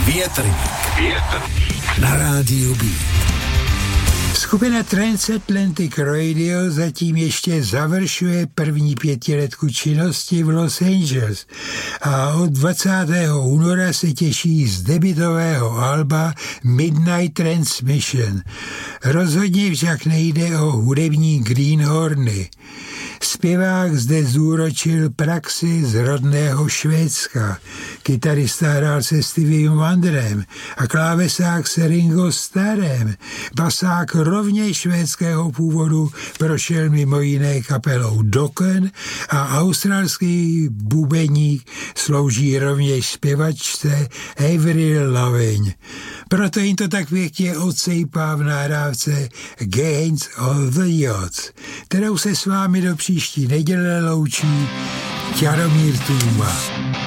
Větrník na rádiu Beat. Skupina Transatlantic Radio zatím ještě završuje první pětiletku činnosti v Los Angeles a od 20. února se těší z debutového alba Midnight Transmission. Rozhodně však nejde o hudební greenhorny. Zpěvák zde zúročil praxi z rodného Švédska. Kytarista hrál se Steviem Wonderem a klávesák se Ringo Starrem. Basák rovněž švédského původu prošel mimo jiné kapelou Dokken a australský bubeník slouží rovněž zpěvačce Avril Lavigne. Proto jim to tak pěkně odsejpá v nahrávce Gains of the Odds, kterou se s vámi do příští neděle loučí Jaromír Tůma.